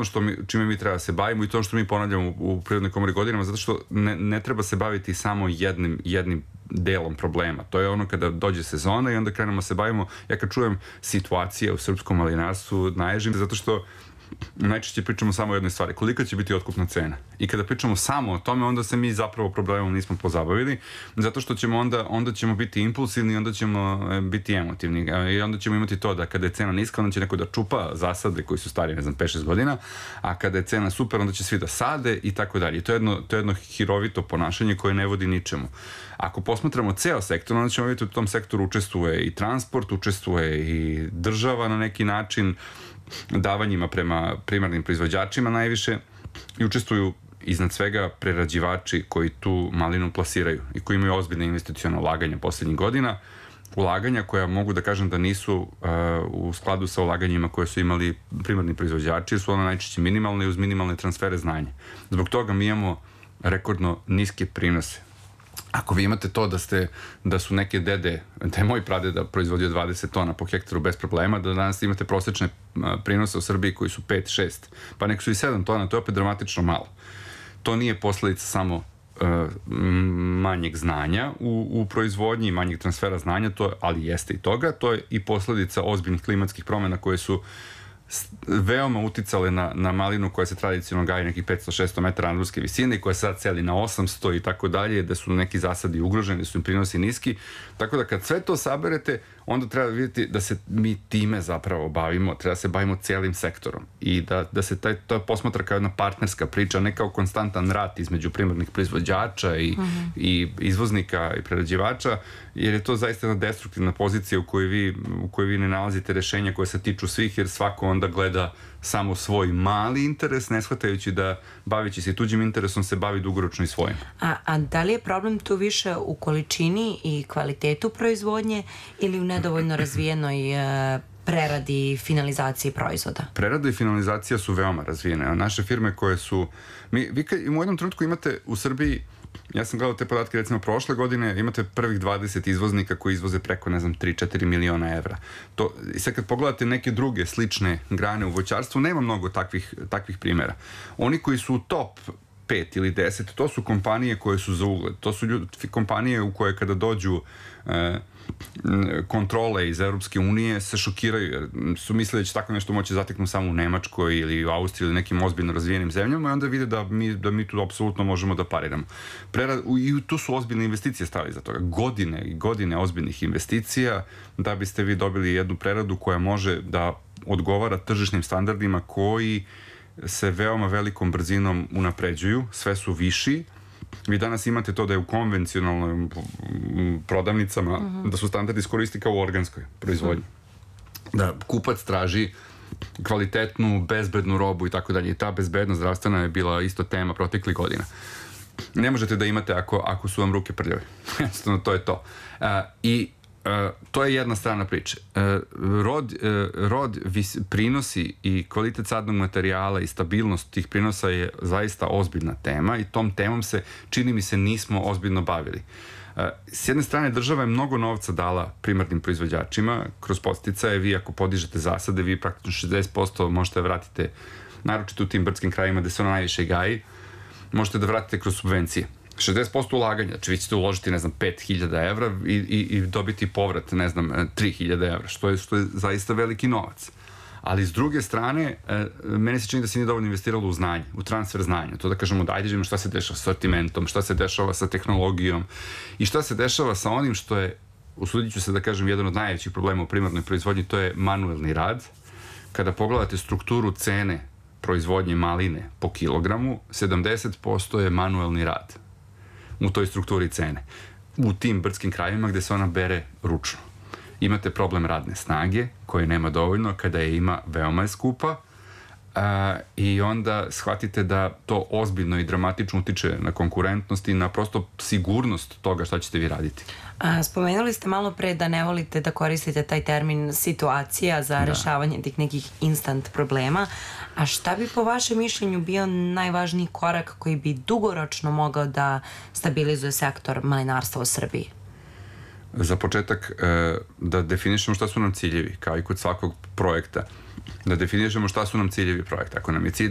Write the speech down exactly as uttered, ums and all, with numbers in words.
ono što mi, čime mi treba da se bavimo i to što mi ponavljamo u, u Privrednoj komori godinama, zato što ne, ne treba se baviti samo jednim, jednim delom problema. To je ono kada dođe sezona i onda krenemo se bavimo, ja kad čujem situacije u srpskom malinarstvu, naježim, zato što najčešće pričamo samo o jednoj stvari, kolika će biti otkupna cena. I kada pričamo samo o tome, onda se mi zapravo problemom nismo pozabavili, zato što ćemo onda, onda ćemo biti impulsivni i onda ćemo biti emotivni. I onda ćemo imati to da kada je cena niska, onda će neko da čupa zasade koji su stari, ne znam, pet šest godina, a kada je cena super, onda će svi da sade i tako dalje. To je jedno, to je jedno hirovito ponašanje koje ne vodi ničemu. Ako posmatramo ceo sektor, onda ćemo vidjeti u tom sektoru učestvuje i transport, učestvuje i država na neki način, davanjima prema primarnim proizvođačima najviše i učestvuju iznad svega prerađivači koji tu malinu plasiraju i koji imaju ozbiljne investicione ulaganja poslednjih godina, ulaganja koja mogu da kažem da nisu uh, u skladu sa ulaganjima koje su imali primarni proizvođači, jer su ono najčešće minimalne i uz minimalne transfere znanja. Zbog toga mi imamo rekordno niske prinose. Ako vi imate to da ste, da su neke dede, da je moj pradeda proizvodio dvadeset tona po hektaru bez problema, da danas imate prosečne prinose u Srbiji koji su pet šest, pa nek su i sedam tona, to je opet dramatično malo. To nije posledica samo uh, manjeg znanja u, u proizvodnji, manjeg transfera znanja, to, ali jeste i toga, to je i posledica ozbiljnih klimatskih promjena koje su veoma uticale na, na malinu koja se tradicionalno gaji nekih petsto šesto metara nadmorske visine i koja sad celi na osamsto i tako dalje, da su neki zasadi ugroženi, da su im prinosi niski. Tako da kad sve to saberete, onda treba vidjeti da se mi time zapravo bavimo, treba da se bavimo cijelim sektorom i da, da se taj, to posmatra kao jedna partnerska priča, ne kao konstantan rat između primarnih proizvođača i, mm-hmm. i izvoznika i prerađivača, jer je to zaista jedna destruktivna pozicija u kojoj vi, u kojoj vi ne nalazite rešenja koje se tiču svih, jer svako onda gleda samo svoj mali interes, ne shvatajući da bavići se tuđim interesom se bavi dugoročno i svojim. A, a da li je problem tu više u količini i kvalitetu proizvodnje ili u nedovoljno razvijenoj e, preradi i finalizaciji proizvoda? Prerada i finalizacija su veoma razvijene. Naše firme koje su... Mi, vi kad, u jednom trenutku imate u Srbiji, ja sam gledao te podatke, recimo prošle godine imate prvih dvadeset izvoznika koji izvoze preko, ne znam, tri četiri miliona evra. To, i sad kad pogledate neke druge slične grane u voćarstvu, nema mnogo takvih, takvih primjera. Oni koji su u top pet ili deset, to su kompanije koje su za ugled. To su ljudi, kompanije u koje kada dođu e, kontrole iz Europske unije se šokiraju, jer su mislili da će tako nešto moći zateknu samo u Nemačkoj ili u Austriji ili nekim ozbiljno razvijenim zemljama i onda vide da mi, da mi tu apsolutno možemo da pariramo. Prerad, I tu su ozbiljne investicije stali za toga. Godine i godine ozbiljnih investicija da biste vi dobili jednu preradu koja može da odgovara tržišnim standardima koji se veoma velikom brzinom unapređuju, sve su viši. Vi danas imate to da je u konvencionalnim prodavnicama, uh-huh. da su standardi iskoristi kao u organskoj proizvodnji. Uh-huh. Da kupac traži kvalitetnu, bezbednu robu i tako dalje. I ta bezbednost zdravstvena je bila isto tema proteklih godina. Ne možete da imate ako, ako su vam ruke prljave. Jednostavno, to je to. Uh, I Uh, to je jedna strana priče. Uh, rod, uh, rod vis, prinosi i kvalitet sadnog materijala i stabilnost tih prinosa je zaista ozbiljna tema i tom temom se, čini mi se, nismo ozbiljno bavili. Uh, s jedne strane, država je mnogo novca dala primarnim proizvođačima kroz podsticaje. Vi ako podižete zasade, vi praktično šezdeset posto možete da vratite, naročito u tim brdskim krajima gde se ono najviše gaji, možete da vratite kroz subvencije. šezdeset posto ulaganja, znači vi ćete uložiti, ne znam, pet hiljada evra i, i, i dobiti povrat, ne znam, tri hiljade evra, što je, što je zaista veliki novac. Ali s druge strane, meni se čini da se nije dovoljno investiralo u znanje, u transfer znanja. To da kažemo, da ajde vidimo šta se dešava sa sortimentom, šta se dešava sa tehnologijom i šta se dešava sa onim što je, usudit ću se da kažem, jedan od najvećih problema u primarnoj proizvodnji, to je manuelni rad. Kada pogledate strukturu cene proizvodnje maline po kilogramu, sedamdeset posto je manuelni rad u toj strukturi cene. U tim brdskim krajevima gde se ona bere ručno. Imate problem radne snage, koje nema dovoljno, kada je ima, veoma je skupa, a, i onda shvatite da to ozbiljno i dramatično utiče na konkurentnost i na prosto sigurnost toga šta ćete vi raditi. A, spomenuli ste malo pre da ne volite da koristite taj termin situacija za da. rešavanje tih nekih instant problema, a šta bi po vašem mišljenju bio najvažniji korak koji bi dugoročno mogao da stabilizuje sektor malinarstva u Srbiji? Za početak, da definišemo šta su nam ciljevi, kao i kod svakog projekta. Da definišemo šta su nam ciljevi projekta. Ako nam je cilj